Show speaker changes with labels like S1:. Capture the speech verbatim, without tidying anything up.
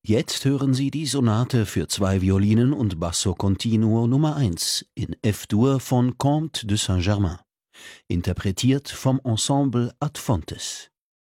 S1: Jetzt hören Sie die Sonate für zwei Violinen und Basso Continuo Nummer eins in F-Dur von Comte de Saint-Germain, interpretiert vom Ensemble Ad Fontes.